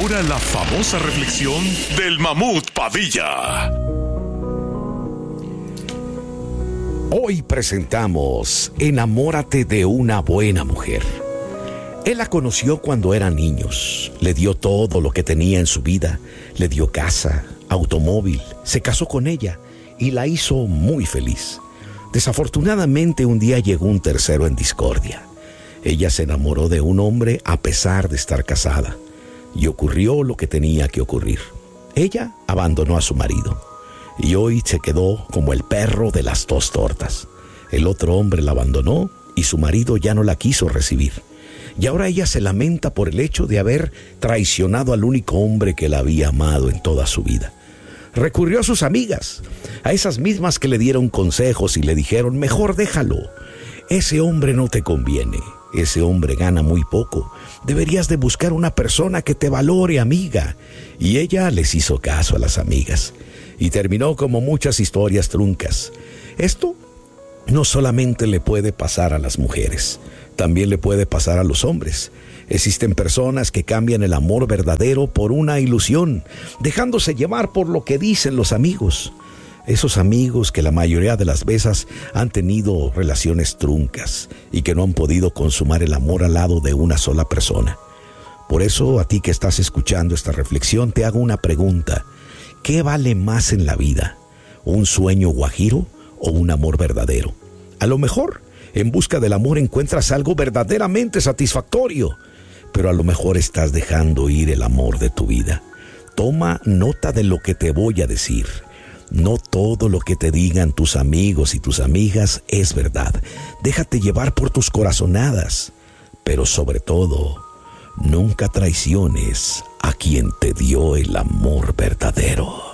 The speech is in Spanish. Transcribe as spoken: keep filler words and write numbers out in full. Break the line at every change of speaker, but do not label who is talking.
ahora la famosa reflexión del Mamut Padilla.
Hoy presentamos Enamórate de una buena mujer. Él la conoció cuando eran niños, le dio todo lo que tenía en su vida, le dio casa, automóvil, se casó con ella y la hizo muy feliz. Desafortunadamente un día llegó un tercero en discordia. Ella se enamoró de un hombre a pesar de estar casada y ocurrió lo que tenía que ocurrir. Ella abandonó a su marido y hoy se quedó como el perro de las dos tortas. El otro hombre la abandonó y su marido ya no la quiso recibir. Y ahora ella se lamenta por el hecho de haber traicionado al único hombre que la había amado en toda su vida. Recurrió a sus amigas, a esas mismas que le dieron consejos y le dijeron: mejor déjalo, ese hombre no te conviene, ese hombre gana muy poco, deberías de buscar una persona que te valore, amiga. Y ella les hizo caso a las amigas y terminó como muchas historias truncas. Esto no solamente le puede pasar a las mujeres, también le puede pasar a los hombres. Existen personas que cambian el amor verdadero por una ilusión, dejándose llevar por lo que dicen los amigos. Esos amigos que la mayoría de las veces han tenido relaciones truncas y que no han podido consumar el amor al lado de una sola persona. Por eso, a ti que estás escuchando esta reflexión, te hago una pregunta. ¿Qué vale más en la vida? ¿Un sueño guajiro o un amor verdadero? A lo mejor en busca del amor encuentras algo verdaderamente satisfactorio, pero a lo mejor estás dejando ir el amor de tu vida. Toma nota de lo que te voy a decir. No todo lo que te digan tus amigos y tus amigas es verdad. Déjate llevar por tus corazonadas, pero sobre todo, nunca traiciones a quien te dio el amor verdadero.